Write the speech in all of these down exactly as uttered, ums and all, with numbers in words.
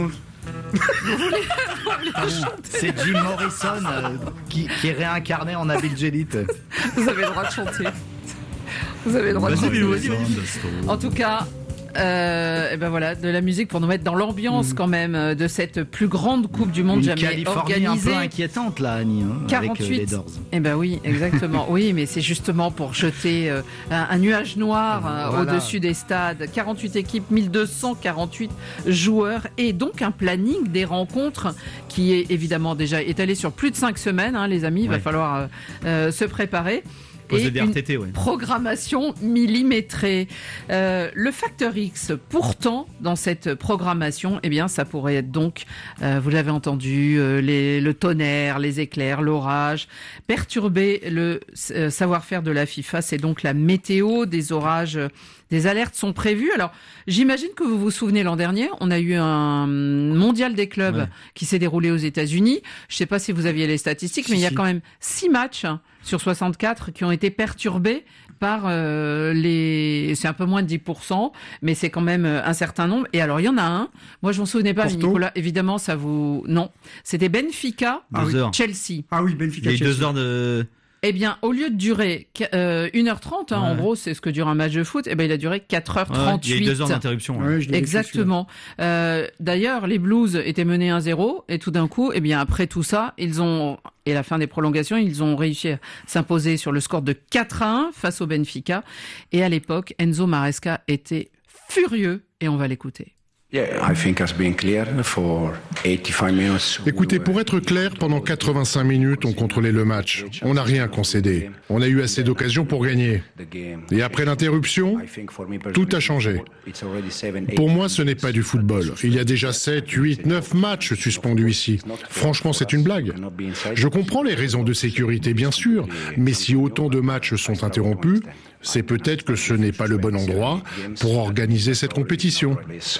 C'est Jim Morrison euh, qui, qui est réincarné en Nabil Djellit. Vous avez le droit de chanter. Vous avez le droit de Vas-y, chanter. vas-y, vas-y. En tout cas, euh, et ben voilà, de la musique pour nous mettre dans l'ambiance Mm. quand même euh, de cette plus grande Coupe du Monde Une jamais Californie organisée. un peu inquiétante là, Annie, hein, quarante-huit. avec euh, les Doors. Eh ben oui, exactement. Oui, mais c'est justement pour jeter euh, un, un nuage noir euh, Voilà. au-dessus des stades. quarante-huit équipes, mille deux cent quarante-huit joueurs et donc un planning des rencontres qui est évidemment déjà étalé sur plus de cinq semaines, hein, les amis. Il va Ouais. falloir euh, euh, se préparer. Poser Et des une R T T, ouais. programmation millimétrée. Euh, le facteur X, pourtant, dans cette programmation, eh bien, ça pourrait être donc, euh, vous l'avez entendu, euh, les, le tonnerre, les éclairs, l'orage, perturber le euh, savoir-faire de la FIFA. C'est donc la météo, des orages, euh, des alertes sont prévues. Alors, j'imagine que vous vous souvenez l'an dernier, on a eu un mondial des clubs Ouais. qui s'est déroulé aux États-Unis. Je ne sais pas si vous aviez les statistiques, Si, mais il y a si. quand même six matchs sur soixante-quatre qui ont été perturbés par euh, les... C'est un peu moins de dix pour cent, mais c'est quand même euh, un certain nombre. Et alors, il y en a un, moi je m'en souvenais pas, mais Porto. Nicolas, évidemment, ça vous... Non, c'était Benfica, Ah oui. Deux heures. Chelsea. Ah oui, Il Benfica. y a eu Chelsea. deux heures de. Eh bien, au lieu de durer euh, une heure trente, hein, en Ouais. gros, c'est ce que dure un match de foot, eh ben, il a duré quatre heures Ouais, trente-huit. il y a eu deux heures d'interruption. ouais. Ouais, je l'ai vécu, Exactement. Euh, D'ailleurs, les Blues étaient menés un zéro et tout d'un coup, eh bien après tout ça, ils ont et la fin des prolongations, ils ont réussi à s'imposer sur le score de quatre à un face au Benfica. Et à l'époque, Enzo Maresca était furieux et on va l'écouter. Écoutez, pour être clair, pendant quatre-vingt-cinq minutes, on contrôlait le match. On n'a rien concédé. On a eu assez d'occasions pour gagner. Et après l'interruption, tout a changé. Pour moi, ce n'est pas du football. Il y a déjà sept, huit, neuf matchs suspendus ici. Franchement, c'est une blague. Je comprends les raisons de sécurité, bien sûr, mais si autant de matchs sont interrompus, c'est peut-être que ce n'est pas le bon endroit pour organiser cette compétition.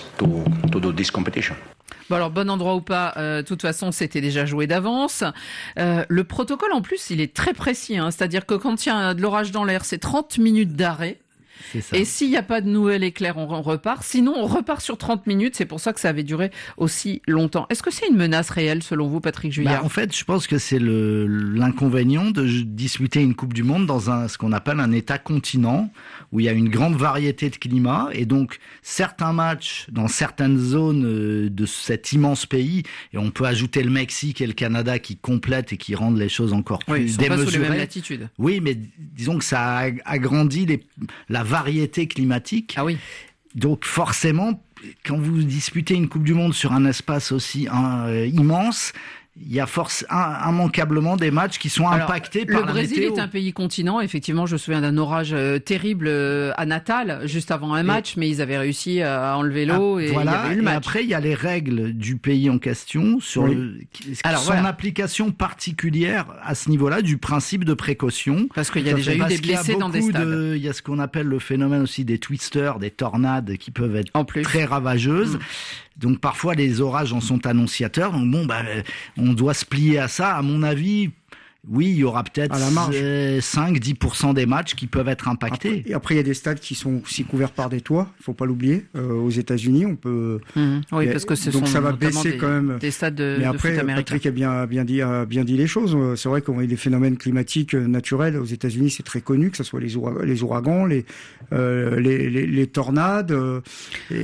Bon alors, bon endroit ou pas, euh, de toute façon, c'était déjà joué d'avance. Euh, le protocole, en plus, il est très précis. Hein, c'est-à-dire que quand il y a de l'orage dans l'air, c'est trente minutes d'arrêt. C'est ça. Et s'il n'y a pas de nouvel éclair, on on repart. Sinon, on repart sur trente minutes. C'est pour ça que ça avait duré aussi longtemps. Est-ce que c'est une menace réelle, selon vous, Patrick Bah, Juillard? en fait, je pense que c'est le, l'inconvénient de disputer une Coupe du Monde dans un, ce qu'on appelle un État continent, où il y a une grande variété de climats, et donc certains matchs dans certaines zones euh, de cet immense pays, et on peut ajouter le Mexique et le Canada qui complètent et qui rendent les choses encore plus Oui, ils sont pas sous les mêmes démesurées. latitudes. Oui, mais disons que ça a agrandi les, la variété climatique. Ah oui. Donc forcément, quand vous disputez une Coupe du Monde sur un espace aussi hein, euh, immense, il y a force, un, immanquablement des matchs qui sont Alors, impactés par le la Brésil météo. est un pays continent. Effectivement, je me souviens d'un orage euh, terrible euh, à Natal, juste avant un match, mais ils avaient réussi à enlever l'eau Ah, et voilà, il y avait eu le et match. après il y a les règles du pays en question sur Oui. le, qui- Alors, son voilà. application particulière à ce niveau-là du principe de précaution. Parce qu'il y a Tout à déjà fait. eu Parce des qu'il y a blessés dans des beaucoup stades. de- Il y a ce qu'on appelle le phénomène aussi des twisters, des tornades qui peuvent être En plus. très ravageuses. Mm. Donc parfois les orages en sont annonciateurs. Donc bon, bah, euh, on doit se plier à ça. À mon avis, oui, il y aura peut-être À la marge. euh, cinq à dix pour cent des matchs qui peuvent être impactés. Après, et après, il y a des stades qui sont aussi couverts par des toits. Il faut pas l'oublier. Euh, aux États-Unis, on peut. Mhm. Oui, Et parce que ce donc sont ça va notamment baisser des, quand même. des stades de, Mais de après, foot américain. Patrick a bien, bien dit, a bien dit les choses. C'est vrai qu'on a des phénomènes climatiques euh, naturels aux États-Unis, c'est très connu, que ce soit les ouragans, les, ouragans, les, euh, les, les, les tornades. euh, et,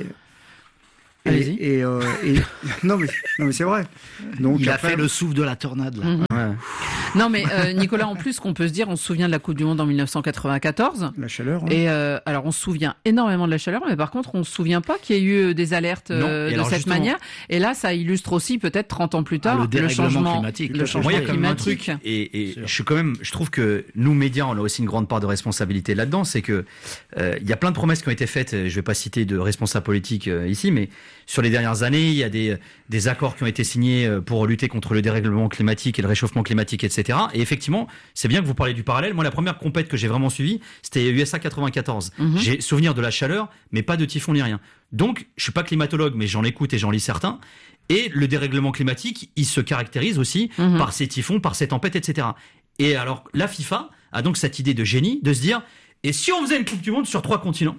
Allez-y. et, et, euh, et- non mais, non mais c'est vrai. Donc il a après- fait le souffle de la tornade là. Mhm. Ouais. Non, mais euh, Nicolas, en plus, ce qu'on peut se dire, on se souvient de la Coupe du Monde en mille neuf cent quatre-vingt-quatorze. La chaleur. hein. Et euh, alors, on se souvient énormément de la chaleur, mais par contre, on se souvient pas qu'il y ait eu des alertes Non. euh, Et de alors, cette justement- manière. Et là, ça illustre aussi, peut-être trente ans plus tard, Ah, le dérèglement changement climatique. Le Moi, changement Moi, il y a quand même un climatique. truc, et, et Sûr. je suis quand même, je trouve que nous médias, on a aussi une grande part de responsabilité là-dedans. C'est que euh, il y a plein de promesses qui ont été faites. Je vais pas citer de responsables politiques euh, ici, mais sur les dernières années, il y a des des accords qui ont été signés euh, pour lutter contre le dérèglement climatique et le réchauffement climatique, et cetera. Et effectivement, c'est bien que vous parlez du parallèle. Moi, la première compète que j'ai vraiment suivie, c'était U S A quatre-vingt-quatorze. Mhm. J'ai souvenir de la chaleur, mais pas de typhon ni rien. Donc, je suis pas climatologue, mais j'en écoute et j'en lis certains. Et le dérèglement climatique, il se caractérise aussi Mhm. par ces typhons, par ces tempêtes, et cetera. Et alors, la FIFA a donc cette idée de génie de se dire, et si on faisait une Coupe du Monde sur trois continents,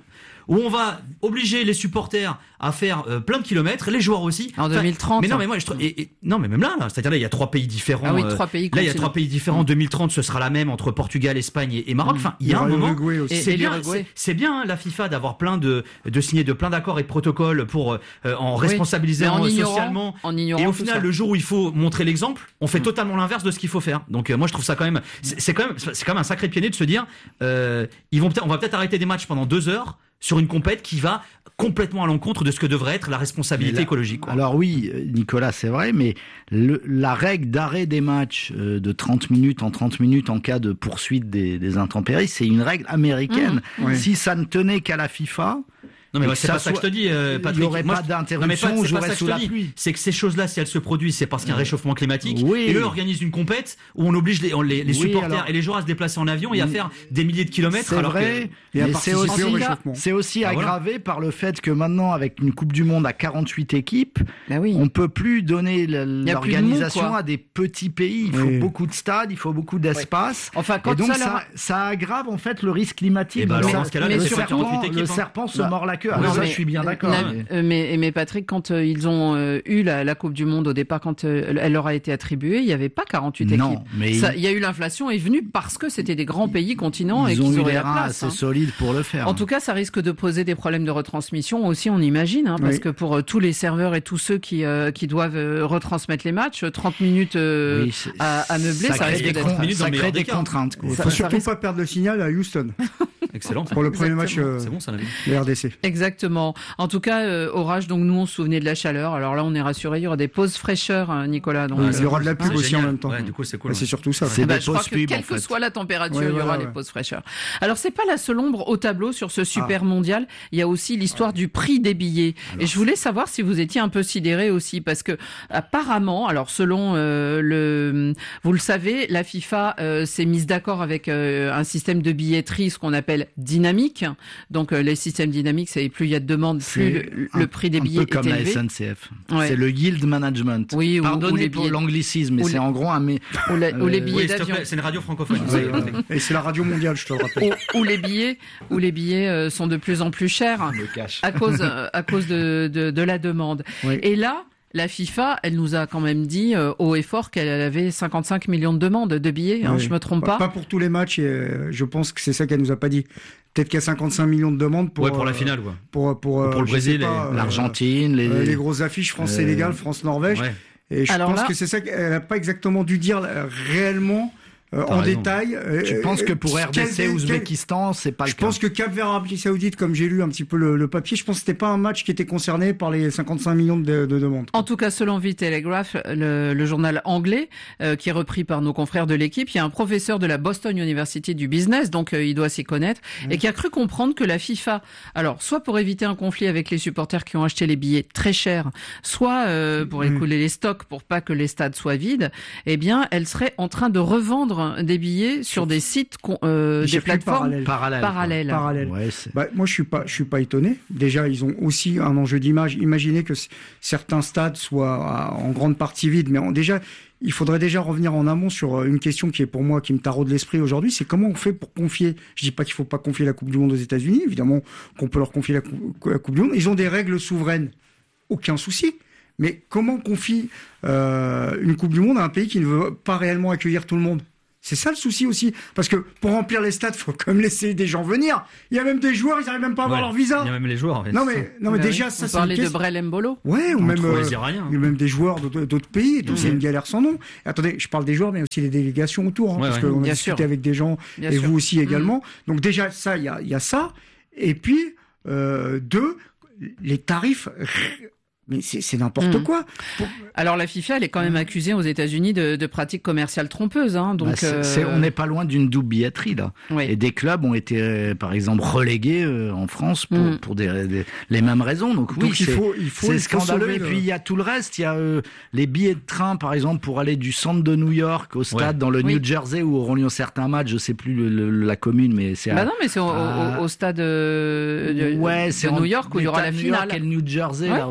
où on va obliger les supporters à faire euh, plein de kilomètres, les joueurs aussi. En deux mille trente. Mais non, mais moi, je trouve, et, et, non, mais même là, là c'est-à-dire là, il y a trois pays différents. Ah oui, euh, trois pays. Là, il y a trois pays différents. deux mille trente, ce sera la même entre Portugal, Espagne et, et Maroc. Enfin, il y a un moment. Aussi. C'est bien, c'est, c'est bien hein, la FIFA d'avoir plein de de signer de plein d'accords et de protocoles pour euh, en oui, responsabilisant en ignorant, socialement. En ignorant et au final, ça. le jour où il faut montrer l'exemple, on fait mmh. totalement l'inverse de ce qu'il faut faire. Donc, euh, moi, je trouve ça quand même, c'est, c'est quand même, c'est quand même un sacré pied de se dire, euh, ils vont peut-être, on va peut-être arrêter des matchs pendant deux heures. Sur une compète qui va complètement à l'encontre de ce que devrait être la responsabilité là, écologique. Quoi. Alors oui, Nicolas, c'est vrai, mais le, la règle d'arrêt des matchs euh, de trente minutes en trente minutes en cas de poursuite des, des intempéries, c'est une règle américaine. Mmh. Oui. Si ça ne tenait qu'à la FIFA... Non mais moi, c'est pas ça que je te dis, euh, Patrick. Il n'y aurait moi, pas d'interruption, je reste sous la pluie. C'est que ces choses-là, si elles se produisent, c'est parce qu'il y a un réchauffement climatique. Oui. Et eux organisent une compète où on oblige les, les, les supporters oui, alors, et les joueurs à se déplacer en avion et à faire des milliers de kilomètres. C'est alors vrai, que, et mais c'est aussi, c'est aussi ah, aggravé voilà. par le fait que maintenant, avec une Coupe du Monde à quarante-huit équipes, bah oui. on peut plus donner l'organisation mots, à des petits pays. Il faut oui. beaucoup de stades, il faut beaucoup d'espace. Oui. Enfin, quand et donc ça, ça, ça aggrave en fait le risque climatique. Et bah, alors, ça, dans ce cas-là, le serpent, le serpent se mord la queue. Alors ça, je suis bien d'accord. Mais... Mais, mais Patrick, quand euh, ils ont euh, eu la, la Coupe du Monde au départ, quand euh, elle leur a été attribuée, il n'y avait pas quarante-huit non, équipes. Mais ça, il y a eu l'inflation est venue parce que c'était des grands pays continents ils et qu'ils auraient la place. place. C'est hein. solide pour le faire. En tout cas, ça risque de poser des problèmes de retransmission aussi, on imagine, hein, parce oui. que pour euh, tous les serveurs et tous ceux qui euh, qui doivent euh, retransmettre les matchs, trente minutes euh, oui, à, à meubler, ça, ça risque d'être con, ça crée des contraintes. Il ne faut surtout risque... pas perdre le signal à Houston. Excellent. Pour le premier match euh, c'est bon, ça, les R D C. Exactement. En tout cas, euh, orage, donc nous on se souvenait de la chaleur. Alors là, on est rassurés, il y aura des pauses fraîcheur, hein, Nicolas. Donc, oui, euh, il y aura de la pub aussi génial. en même temps. Ouais, du coup, c'est cool. C'est surtout ça. C'est bah, des je crois pauses que pub, quelle en que fait. soit la température, ouais, il y aura ouais, les ouais. pauses fraîcheur. Alors c'est pas la seule ombre au tableau sur ce super ah. mondial. Il y a aussi l'histoire ouais. du prix des billets. Alors, et je voulais savoir si vous étiez un peu sidéré aussi, parce que apparemment, alors selon euh, le, vous le savez, la FIFA euh, s'est mise d'accord avec euh, un système de billetterie, ce qu'on appelle dynamique. Donc euh, les systèmes dynamiques, c'est plus il y a de demandes, plus le, le prix des billets est élevé. Un peu comme la S N C F. Ouais. C'est le yield management. Oui, Pardonnez ou, ou les pour billets... l'anglicisme, mais c'est en gros un... Mais... Ou, la, euh... ou les billets oui, d'avion. C'est une radio francophone. Oui, oui, oui. Et c'est la radio mondiale, je te le rappelle. Ou, ou les billets, où les billets euh, sont de plus en plus chers à cause, euh, à cause de, de, de la demande. Oui. Et là... La FIFA, elle nous a quand même dit euh, haut et fort qu'elle avait cinquante-cinq millions de demandes de billets, hein, oui. je me trompe pas. Pas, pas pour tous les matchs, et, euh, je pense que c'est ça qu'elle nous a pas dit. Peut-être qu'il y a cinquante-cinq millions de demandes pour ouais, pour la finale quoi. Pour pour, pour, pour le Brésil, pas, et l'Argentine, les... Euh, les grosses affiches France-Sénégal, euh... France-Norvège. Ouais. Et je Alors pense là... que c'est ça qu'elle a pas exactement dû dire réellement. Euh, en raison. détail. Euh, tu penses que pour R D C, quel, Ouzbékistan, c'est pas je le cas? Je pense que Cap-Vert, Arabie Saoudite, comme j'ai lu un petit peu le, le papier, je pense que c'était pas un match qui était concerné par les cinquante-cinq millions de, de demandes. En tout cas, selon The Telegraph, le, le journal anglais, euh, qui est repris par nos confrères de l'équipe, il y a un professeur de la Boston University du business, donc euh, il doit s'y connaître, mmh. et qui a cru comprendre que la FIFA, alors soit pour éviter un conflit avec les supporters qui ont acheté les billets très chers, soit euh, pour mmh. écouler les stocks pour pas que les stades soient vides, eh bien, elle serait en train de revendre des billets sur des sites, euh, des plateformes parallèles. parallèles. parallèles. Ouais, bah, moi, je suis pas, je suis pas étonné. Déjà, ils ont aussi un enjeu d'image. Imaginez que c- certains stades soient en grande partie vides, mais en, déjà, il faudrait déjà revenir en amont sur une question qui est pour moi qui me taraude l'esprit aujourd'hui, c'est comment on fait pour confier. Je dis pas qu'il faut pas confier la Coupe du Monde aux États-Unis, évidemment qu'on peut leur confier la, cou- la Coupe du Monde. Ils ont des règles souveraines, aucun souci. Mais comment on confie euh, une Coupe du Monde à un pays qui ne veut pas réellement accueillir tout le monde? C'est ça le souci aussi, parce que pour remplir les stades, faut quand même laisser des gens venir. Il y a même des joueurs, ils n'arrivent même pas à avoir ouais, leur visa. Il y a même les joueurs. En fait. Non mais, non mais bah déjà oui. ça. On c'est parlait une de Brel Mbolo. Ouais, ou même euh, les Iraniens. Il y a même des joueurs d'autres, d'autres pays. Donc mmh. c'est une galère sans nom. Et attendez, je parle des joueurs, mais aussi les délégations autour, hein, ouais, parce ouais. qu'on a discuté sûr. avec des gens Bien et sûr. vous aussi également. Mmh. Donc déjà ça, il y a, il y a ça. Et puis euh, deux, les tarifs. Mais c'est, c'est n'importe mmh. quoi. Alors la FIFA, elle est quand même accusée aux États-Unis de, de pratiques commerciales trompeuses. Hein, donc bah c'est, euh... c'est, on n'est pas loin d'une double billetterie là. Oui. Et des clubs ont été, euh, par exemple, relégués euh, en France pour, mmh. pour des, des, les mêmes raisons. Donc oui, donc, il faut, il faut, c'est il faut scandaleux. Et le... puis il y a tout le reste. Il y a euh, les billets de train, par exemple, pour aller du centre de New York au stade ouais. dans le oui. New Jersey où auront lieu certains matchs. Je sais plus le, le, la commune, mais c'est. Bah à, non, mais c'est au, à... au, au stade euh, de, ouais, de c'est New York où il y aura la finale. New York et le New Jersey ouais. là. Enfin,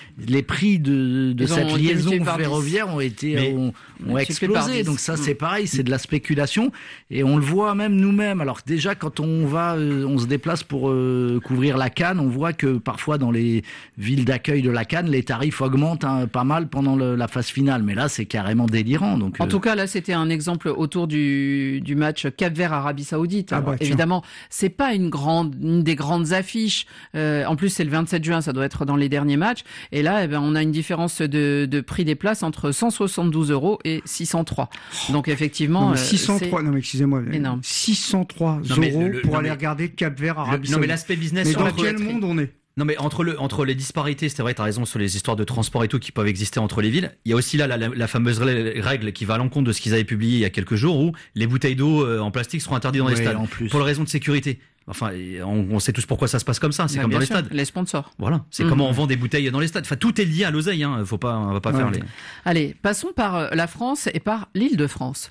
les prix de, de cette ont liaison multiplié ferroviaire ont été Mais, ont, ont multiplié par explosé. dix. Donc ça, Mm. c'est pareil, c'est de la spéculation et on le voit même nous-mêmes. Alors déjà, quand on va, euh, on se déplace pour euh, couvrir la CAN, on voit que parfois dans les villes d'accueil de la CAN, les tarifs augmentent hein, pas mal pendant le, la phase finale. Mais là, c'est carrément délirant. Donc En euh, tout cas, là, c'était un exemple autour du, du match Cap-Vert-Arabie Saoudite. Ah bah, Alors, tiens. évidemment, c'est pas une grande, une des grandes affiches. Euh, en plus, c'est le vingt-sept juin, ça doit être dans les derniers matchs. Et là, eh ben, on a une différence de, de prix des places entre cent soixante-douze euros et six cent trois. Donc effectivement, Non, mais euh, six cent trois, non mais excusez-moi, énorme. six cent trois Non, mais euros le- le- pour non, aller mais- regarder Cap-Vert, Le- Arabie non mais Saoudite. l'aspect business Mais sur dans la quel billetterie- monde on est? Non mais entre le entre les disparités, c'est vrai, tu as raison sur les histoires de transport et tout qui peuvent exister entre les villes. Il y a aussi là la, la, la fameuse règle qui va à l'encontre de ce qu'ils avaient publié il y a quelques jours où les bouteilles d'eau euh, en plastique seront interdites dans les ouais, stades en plus. pour les raisons de sécurité. Enfin, et on, on sait tous pourquoi ça se passe comme ça. C'est bah, comme bien dans les sûr, stades. les sponsors. Voilà, c'est Mhm. comment on vend des bouteilles dans les stades. Enfin, tout est lié à l'oseille. Hein. Faut pas, on va pas Ouais. faire les. Allez, passons par euh, la France et par l'Île-de-France.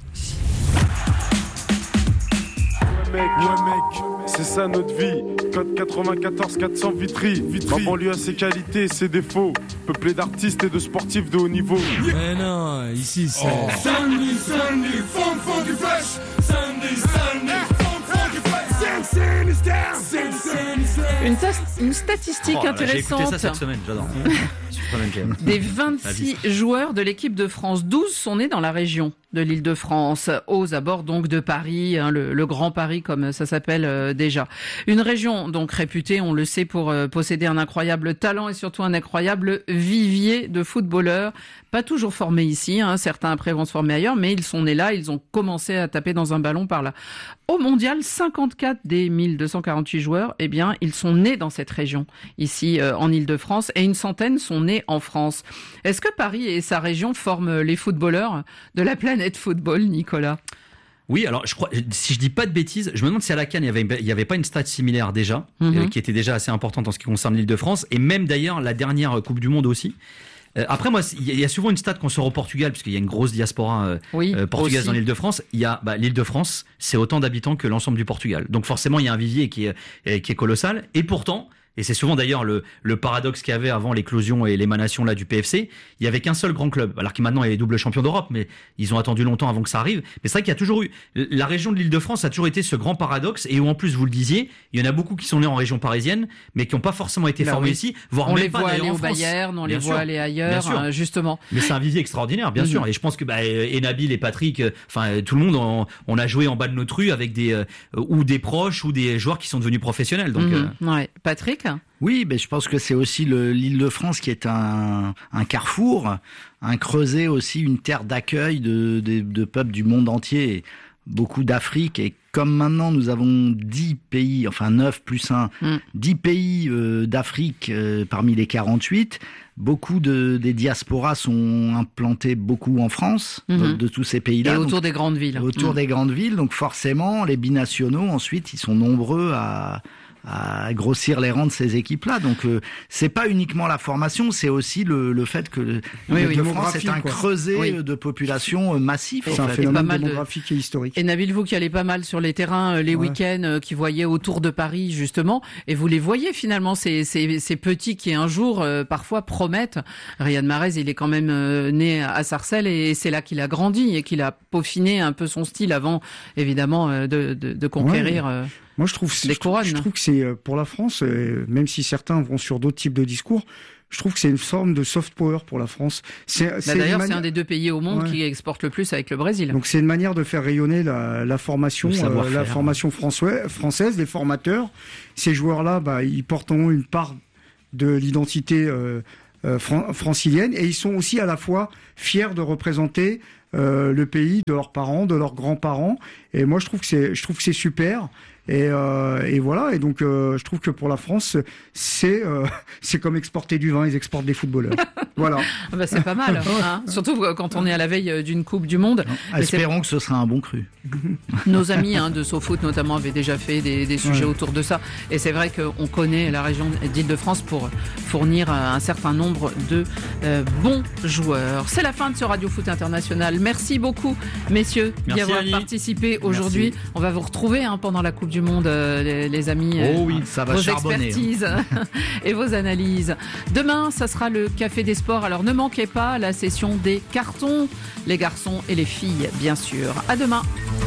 Mec, ouais mec, c'est ça notre vie. Code quatre-vingt-quatorze quatre cents Vitry. Ma banlieue a ses qualités et ses défauts. Peuplé d'artistes et de sportifs de haut niveau. Mais non, ici c'est... Oh. Sunday, Sunday, funk, funky fresh. Sunday, Sunday, funk, funky fresh. Sing, sing, is down. Sing, sing, is down. Une, tas- une statistique Oh là là, J'ai écouté intéressante. ça cette semaine. J'adore. Super M G M. Des vingt-six joueurs de l'équipe de France, douze sont nés dans la région de l'Île-de-France, aux abords donc de Paris, hein, le, le Grand Paris comme ça s'appelle euh, déjà. Une région donc réputée, on le sait, pour euh, posséder un incroyable talent et surtout un incroyable vivier de footballeurs, pas toujours formés ici, hein, certains après vont se former ailleurs, mais ils sont nés là, ils ont commencé à taper dans un ballon par là. Au mondial, cinquante-quatre des mille deux cent quarante-huit joueurs, eh bien, ils sont nés dans cette région, ici euh, en Île-de-France, et une centaine sont nés en France. Est-ce que Paris et sa région forment les footballeurs de la planète football, Nicolas? Oui, alors je crois, si je dis pas de bêtises, je me demande si à la CAN il y avait, il y avait pas une stat similaire déjà, Mhm. euh, qui était déjà assez importante en ce qui concerne l'Île-de-France, et même d'ailleurs la dernière Coupe du Monde aussi. Euh, après moi, il y a- il y a souvent une stat qu'on sort au Portugal, puisqu'il y a une grosse diaspora euh, Oui, euh, portugaise aussi. dans l'Île-de-France. Il y a bah, l'Île-de-France, c'est autant d'habitants que l'ensemble du Portugal. Donc forcément, il y a un vivier qui est, euh, qui est colossal. Et pourtant, et c'est souvent d'ailleurs le, le paradoxe qu'il y avait avant l'éclosion et l'émanation là du P F C, il y avait qu'un seul grand club, alors qu'il maintenant est double champion d'Europe, mais ils ont attendu longtemps avant que ça arrive. Mais c'est vrai qu'il y a toujours eu, la région de l'Île-de-France a toujours été ce grand paradoxe, et où en plus, vous le disiez, il y en a beaucoup qui sont nés en région parisienne, mais qui n'ont pas forcément été Bah formés oui. ici, voire On même les pas voit d'ailleurs aller en au France. Bayern, on les Bien voit sûr. aller Bien ailleurs, sûr. euh, justement. Mais c'est un vivier extraordinaire, bien Mhm. sûr. Et je pense que bah, et Nabil et Patrick, euh, enfin tout le monde, on, on a joué en bas de notre rue avec des euh, ou des proches ou des joueurs qui sont devenus professionnels. Donc Mhm. euh, Ouais. Patrick? Oui, mais je pense que c'est aussi le- l'Île-de-France qui est un, un carrefour, un creuset aussi, une terre d'accueil de, de, de peuples du monde entier, beaucoup d'Afrique. Et comme maintenant nous avons dix pays, enfin neuf plus un, Mm. dix pays euh, d'Afrique euh, parmi les quarante-huit, beaucoup de, des diasporas sont implantés beaucoup en France, Mhm. de, de tous ces Et pays-là. autour Donc, des grandes villes. autour Mhm. des grandes villes, donc forcément les binationaux ensuite ils sont nombreux à, à grossir les rangs de ces équipes-là. Donc euh, c'est pas uniquement la formation, c'est aussi le, le fait que le Oui, le oui. de France Démographique, est un quoi. creuset Oui. de population euh, massif. C'est en un fait. pas phénomène mal de- démographique et historique. Et Nabil, vous qui allez pas mal sur les terrains euh, les Ouais. week-ends, euh, qui voyez autour de Paris justement, et vous les voyez finalement ces, ces, ces petits qui un jour euh, parfois promettent. Riyad Mahrez, il est quand même euh, né à Sarcelles et c'est là qu'il a grandi et qu'il a peaufiné un peu son style avant évidemment euh, de, de, de conquérir. euh, Moi, je trouve, Des je trouve, couronnes. je trouve que c'est euh, pour la France, euh, même si certains vont sur d'autres types de discours, je trouve que c'est une forme de soft power pour la France. C'est, Bah, c'est une D'ailleurs, c'est manière- un des deux pays au monde Ouais. qui exporte le plus avec le Brésil. Donc c'est une manière de faire rayonner la, la formation, Le euh, savoir-faire. la formation françois- française, les formateurs. Ces joueurs-là, bah, ils porteront une part de l'identité euh, euh, fran- francilienne et ils sont aussi à la fois fiers de représenter euh, le pays de leurs parents, de leurs grands-parents. Et moi, je trouve que c'est, je trouve que c'est super. Et, euh, et voilà. Et donc, euh, je trouve que pour la France, c'est euh, c'est comme exporter du vin. Ils exportent des footballeurs. Voilà. Ah bah, c'est pas mal, hein. Surtout quand on est à la veille d'une Coupe du Monde. Mais c'est- Espérons que ce sera un bon cru. Nos amis hein, de SoFoot notamment avaient déjà fait des, des sujets Ouais. autour de ça. Et c'est vrai qu'on connaît la région d'Île-de-France pour fournir un certain nombre de euh, bons joueurs. C'est la fin de ce Radio Foot International. Merci beaucoup, messieurs, d'y Merci, avoir Annie. participé aujourd'hui. On va vous retrouver hein, pendant la Coupe du du Monde, euh, les, les amis. Oh oui, ça va vos charbonner. expertises et vos analyses. Demain, ça sera le Café des Sports. Alors ne manquez pas la session des cartons, les garçons et les filles, bien sûr. À demain.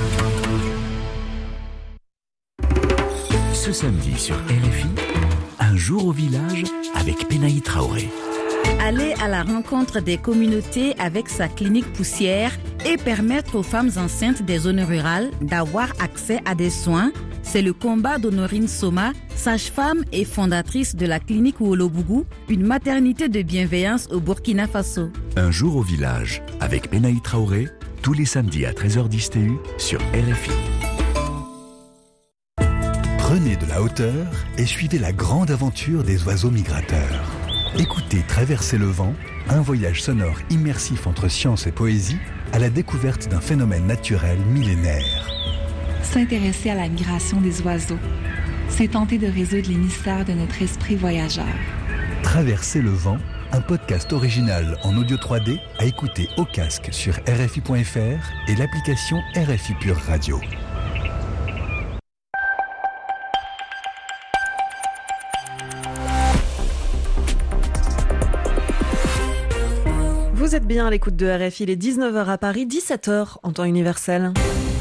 Ce samedi sur R F I, un jour au village avec Penaï Traoré. Aller à la rencontre des communautés avec sa clinique poussière et permettre aux femmes enceintes des zones rurales d'avoir accès à des soins, c'est le combat d'Honorine Soma, sage-femme et fondatrice de la clinique Ouolobougou, une maternité de bienveillance au Burkina Faso. Un jour au village avec Penaï Traoré, tous les samedis à treize heures dix T U sur R F I. Prenez de la hauteur et suivez la grande aventure des oiseaux migrateurs. Écoutez Traverser le vent, un voyage sonore immersif entre science et poésie à la découverte d'un phénomène naturel millénaire. S'intéresser à la migration des oiseaux, c'est tenter de résoudre les mystères de notre esprit voyageur. Traverser le vent, un podcast original en audio trois D à écouter au casque sur R F I point F R et l'application R F I Pure Radio. Vous êtes bien à l'écoute de R F I, il est dix-neuf heures à Paris, dix-sept heures en temps universel.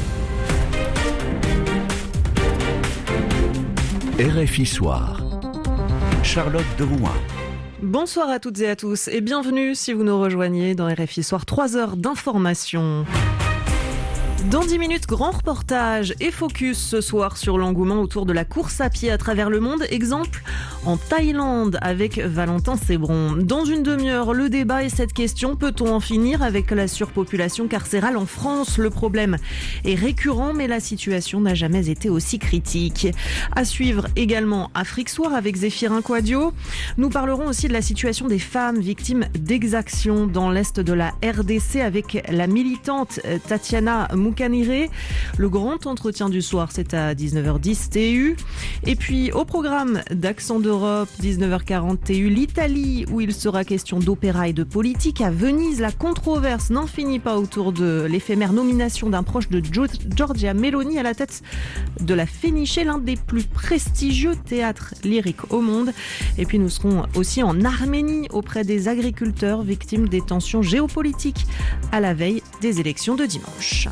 R F I Soir, Charlotte de Rouen. Bonsoir à toutes et à tous et bienvenue si vous nous rejoignez dans R F I Soir, trois heures d'information. Dans dix minutes, grand reportage et focus ce soir sur l'engouement autour de la course à pied à travers le monde. Exemple en Thaïlande avec Valentin Sébron. Dans une demi-heure, le débat et cette question, peut-on en finir avec la surpopulation carcérale en France? Le problème est récurrent, mais la situation n'a jamais été aussi critique. À suivre également Afrique Soir avec Zéphirin Quadio. Nous parlerons aussi de la situation des femmes victimes d'exactions dans l'est de la R D C avec la militante Tatiana Moukaniré. Le grand entretien du soir, c'est à dix-neuf heures dix T U. Et puis au programme d'Accent d'Europe, dix-neuf heures quarante T U, l'Italie, où il sera question d'opéra et de politique. À Venise, la controverse n'en finit pas autour de l'éphémère nomination d'un proche de Giorgia Meloni à la tête de la Féniché, l'un des plus prestigieux théâtres lyriques au monde. Et puis nous serons aussi en Arménie auprès des agriculteurs victimes des tensions géopolitiques à la veille des élections de dimanche.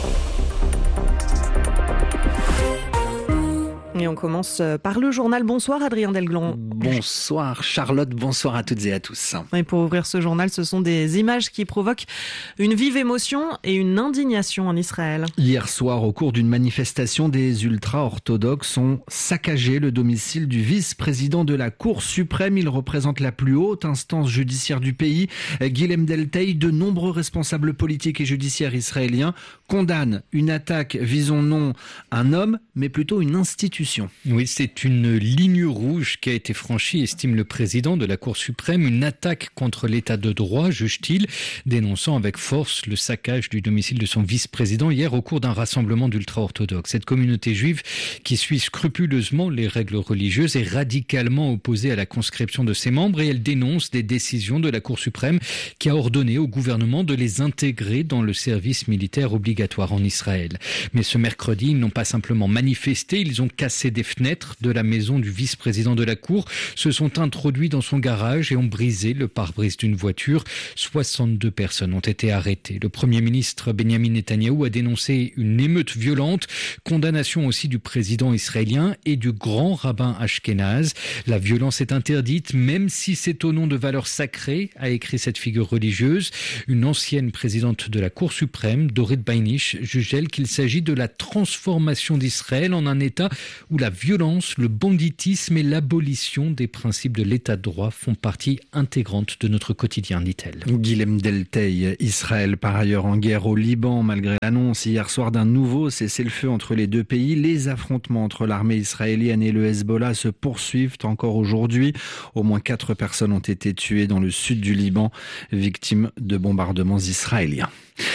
Et on commence par le journal. Bonsoir Adrien Delglon. Bonsoir Charlotte, bonsoir à toutes et à tous. Et pour ouvrir ce journal, ce sont des images qui provoquent une vive émotion et une indignation en Israël. Hier soir, au cours d'une manifestation, des ultra-orthodoxes ont saccagé le domicile du vice-président de la Cour suprême. Il représente la plus haute instance judiciaire du pays. Guilhem Delteil, de nombreux responsables politiques et judiciaires israéliens condamnent une attaque visant non un homme, mais plutôt une institution. Oui, c'est une ligne rouge qui a été franchie, estime le président de la Cour suprême, une attaque contre l'état de droit, juge-t-il, dénonçant avec force le saccage du domicile de son vice-président hier au cours d'un rassemblement d'ultra-orthodoxes. Cette communauté juive qui suit scrupuleusement les règles religieuses est radicalement opposée à la conscription de ses membres et elle dénonce des décisions de la Cour suprême qui a ordonné au gouvernement de les intégrer dans le service militaire obligatoire en Israël. Mais ce mercredi, ils n'ont pas simplement manifesté, ils ont cassé des fenêtres de la maison du vice-président de la Cour, se sont introduits dans son garage et ont brisé le pare-brise d'une voiture. soixante-deux personnes ont été arrêtées. Le Premier ministre Benjamin Netanyahou a dénoncé une émeute violente, condamnation aussi du président israélien et du grand rabbin Ashkenaz. La violence est interdite, même si c'est au nom de valeurs sacrées, a écrit cette figure religieuse. Une ancienne présidente de la Cour suprême, Dorit Beinish, juge elle qu'il s'agit de la transformation d'Israël en un État où la violence, le banditisme et l'abolition des principes de l'état de droit font partie intégrante de notre quotidien, dit-elle. Guilhem Delteil, Israël par ailleurs en guerre au Liban, malgré l'annonce hier soir d'un nouveau cessez-le-feu entre les deux pays. Les affrontements entre l'armée israélienne et le Hezbollah se poursuivent encore aujourd'hui. Au moins quatre personnes ont été tuées dans le sud du Liban, victimes de bombardements israéliens.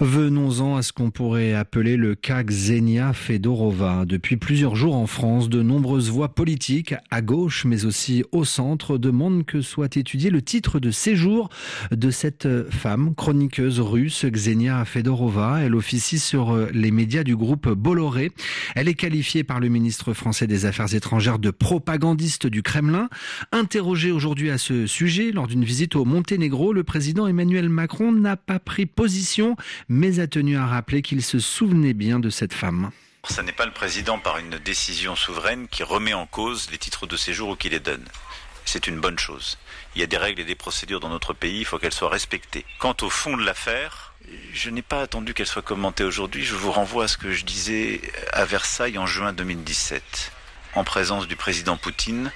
Venons-en à ce qu'on pourrait appeler le cas Ksenia Fedorova. Depuis plusieurs jours en France, de nombreuses voix politiques, à gauche mais aussi au centre, demandent que soit étudié le titre de séjour de cette femme, chroniqueuse russe, Ksenia Fedorova. Elle officie sur les médias du groupe Bolloré. Elle est qualifiée par le ministre français des Affaires étrangères de propagandiste du Kremlin. Interrogé aujourd'hui à ce sujet, lors d'une visite au Monténégro, le président Emmanuel Macron n'a pas pris position, mais a tenu à rappeler qu'il se souvenait bien de cette femme. Ce n'est pas le président par une décision souveraine qui remet en cause les titres de séjour ou qui les donne. C'est une bonne chose. Il y a des règles et des procédures dans notre pays, il faut qu'elles soient respectées. Quant au fond de l'affaire, je n'ai pas attendu qu'elle soit commentée aujourd'hui. Je vous renvoie à ce que je disais à Versailles en juin deux mille dix-sept, en présence du président Poutine,